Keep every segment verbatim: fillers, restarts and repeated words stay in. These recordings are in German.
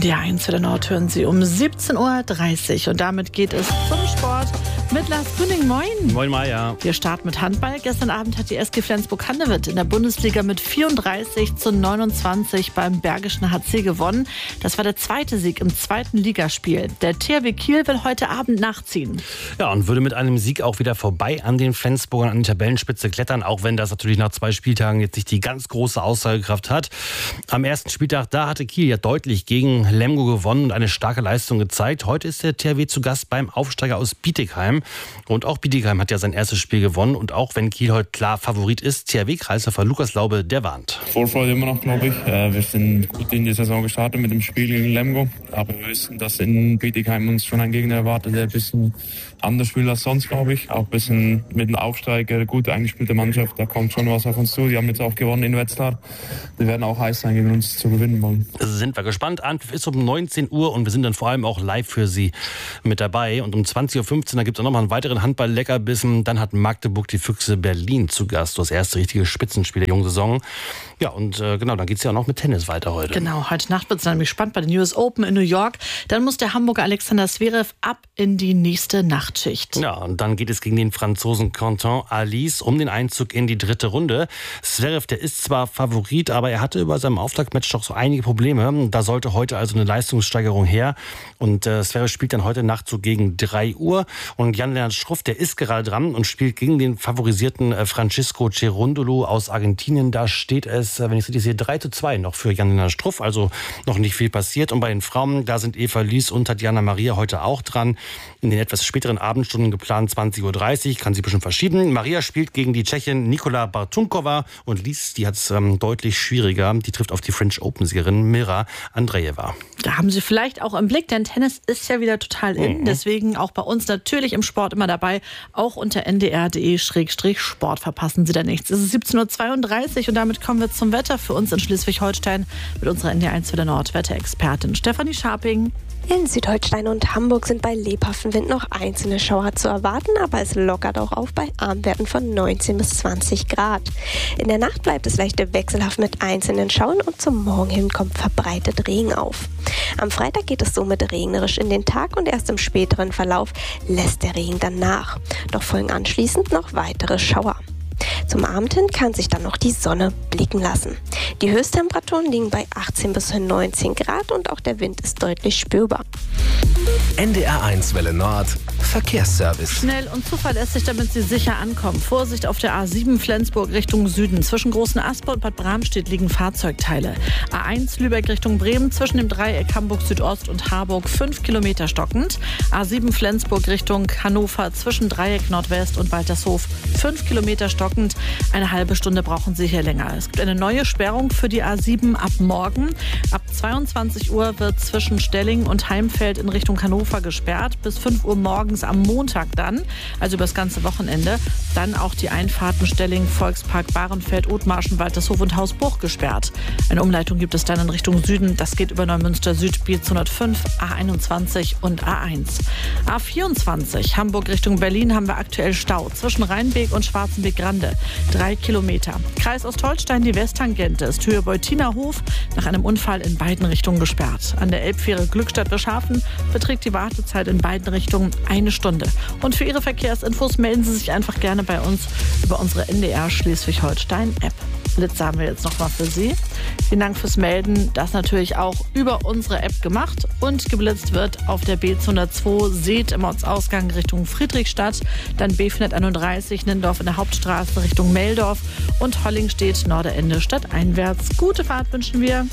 D R eins für der Nord hören Sie um siebzehn Uhr dreißig. Und damit geht es zum Sport mit Lars Grüning. Moin. Moin, Maja. Wir starten mit Handball. Gestern Abend hat die S G Flensburg-Handewitt in der Bundesliga mit vierunddreißig zu neunundzwanzig beim Bergischen H C gewonnen. Das war der zweite Sieg im zweiten Ligaspiel. Der T H W Kiel will heute Abend nachziehen. Ja, und würde mit einem Sieg auch wieder vorbei an den Flensburgern an die Tabellenspitze klettern, auch wenn das natürlich nach zwei Spieltagen jetzt nicht die ganz große Aussagekraft hat. Am ersten Spieltag, da hatte Kiel ja deutlich gegen Lemgo gewonnen und eine starke Leistung gezeigt. Heute ist der T H W zu Gast beim Aufsteiger aus Bietigheim. Und auch Bietigheim hat ja sein erstes Spiel gewonnen. Und auch wenn Kiel heute klar Favorit ist, T H W-Kreisläufer Lukas Laube, der warnt. Vorfreude immer noch, glaube ich. Wir sind gut in die Saison gestartet mit dem Spiel gegen Lemgo. Aber wir wissen, dass in Bietigheim uns schon ein Gegner erwartet, der ein bisschen anders spielt als sonst, glaube ich. Auch ein bisschen mit dem Aufsteiger, eine gut eingespielte Mannschaft. Da kommt schon was auf uns zu. Die haben jetzt auch gewonnen in Wetzlar. Die werden auch heiß sein, gegen uns zu gewinnen wollen. Sind wir gespannt. Anpfiff ist um neunzehn Uhr und wir sind dann vor allem auch live für Sie mit dabei. Und um zwanzig Uhr fünfzehn, da gibt es auch noch mal einen weiteren Handball-Leckerbissen. Dann hat Magdeburg die Füchse Berlin zu Gast. Das erste richtige Spitzenspiel der jungen Saison. Ja, und äh, genau, dann geht es ja auch noch mit Tennis weiter heute. Genau, heute Nacht wird es nämlich spannend bei den U S Open in New York. Dann muss der Hamburger Alexander Zverev ab in die nächste Nachtschicht. Ja, und dann geht es gegen den Franzosen Quentin Alice um den Einzug in die dritte Runde. Zverev, der ist zwar Favorit, aber er hatte über seinem Auftaktmatch doch so einige Probleme. Da sollte heute also eine Leistungssteigerung her. Und äh, Zverev spielt dann heute Nacht so gegen drei Uhr. Und Jan-Lennart Struff, der ist gerade dran und spielt gegen den favorisierten äh, Francisco Cerundolo aus Argentinien. Da steht es, äh, wenn ich es richtig sehe, drei zu zwei noch für Jan-Lennart Struff. Also noch nicht viel passiert. Und bei den Frauen, da sind Eva Lies und Tatjana Maria heute auch dran. In den etwas späteren Abendstunden geplant zwanzig Uhr dreißig, kann sich bestimmt verschieben. Maria spielt gegen die Tschechin Nikola Bartunkova und Lies, die hat es ähm, deutlich schwieriger. Die trifft auf die French Open-Siegerin Mira Andreeva. Da haben Sie vielleicht auch im Blick, denn Tennis ist ja wieder total in. Mhm. Deswegen auch bei uns natürlich im Sport immer dabei. Auch unter n d r punkt d e Schrägstrich Sport verpassen Sie da nichts. Es ist siebzehn Uhr zweiunddreißig und damit kommen wir zum Wetter für uns in Schleswig-Holstein mit unserer N D R eins für der Nordwetterexpertin Stefanie Scharping. In Südholstein und Hamburg sind bei lebhaftem Wind noch einzelne Schauer zu erwarten, aber es lockert auch auf bei Abendwerten von neunzehn bis zwanzig Grad. In der Nacht bleibt es leicht wechselhaft mit einzelnen Schauern und zum Morgen hin kommt verbreitet Regen auf. Am Freitag geht es somit regnerisch in den Tag und erst im späteren Verlauf lässt der Regen dann nach. Doch folgen anschließend noch weitere Schauer. Zum Abend hin kann sich dann noch die Sonne blicken lassen. Die Höchsttemperaturen liegen bei achtzehn bis neunzehn Grad und auch der Wind ist deutlich spürbar. N D R eins Welle Nord Verkehrsservice. Schnell und zuverlässig, damit Sie sicher ankommen. Vorsicht auf der A sieben Flensburg Richtung Süden. Zwischen Großen Asper und Bad Bramstedt liegen Fahrzeugteile. A eins Lübeck Richtung Bremen zwischen dem Dreieck Hamburg Südost und Harburg fünf Kilometer stockend. A sieben Flensburg Richtung Hannover zwischen Dreieck Nordwest und Waltershof fünf Kilometer stockend. Eine halbe Stunde brauchen Sie hier länger. Es gibt eine neue Sperrung für die A sieben ab morgen. Ab zweiundzwanzig Uhr wird zwischen Stelling und Heimfeld in Richtung Hannover gesperrt. Bis fünf Uhr morgens am Montag dann, also über das ganze Wochenende. Dann auch die Einfahrten Stelling, Volkspark, Bahrenfeld, Othmarschen, Waltershof und Hausbruch gesperrt. Eine Umleitung gibt es dann in Richtung Süden. Das geht über Neumünster Süd, B zweihundertfünf, A einundzwanzig und A eins. A vierundzwanzig Hamburg Richtung Berlin haben wir aktuell Stau zwischen Rheinbeek und Schwarzenbeek-Grande. Drei Kilometer. Kreis Ostholstein, die Westtangente ist Höhe Beutiner-Hof nach einem Unfall in beiden Richtungen gesperrt. An der Elbfähre Glückstadt-Bischhafen beträgt die Wartezeit in beiden Richtungen eine Stunde. Und für Ihre Verkehrsinfos melden Sie sich einfach gerne bei uns über unsere N D R Schleswig-Holstein-App. Blitze haben wir jetzt noch mal für Sie. Vielen Dank fürs Melden. Das natürlich auch über unsere App gemacht. Und geblitzt wird auf der B zweihundertzwei Seet im Ortsausgang Richtung Friedrichstadt. Dann B vierhunderteinunddreißig Nindorf in der Hauptstraße Richtung Meldorf. Und Hollingstedt Norderende stadteinwärts. Gute Fahrt wünschen wir.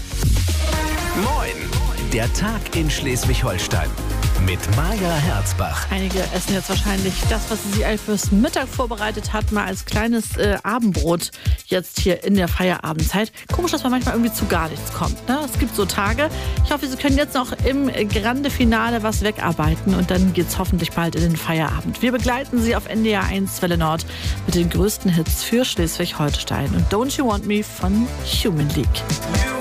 Moin! Der Tag in Schleswig-Holstein. Mit Maja Herzbach. Einige essen jetzt wahrscheinlich das, was sie sich fürs Mittag vorbereitet hat, mal als kleines äh, Abendbrot jetzt hier in der Feierabendzeit. Komisch, dass man manchmal irgendwie zu gar nichts kommt. Ne? Es gibt so Tage. Ich hoffe, Sie können jetzt noch im Grande Finale was wegarbeiten und dann geht's hoffentlich bald in den Feierabend. Wir begleiten Sie auf N D R eins Welle Nord mit den größten Hits für Schleswig-Holstein. Und Don't You Want Me von Human League.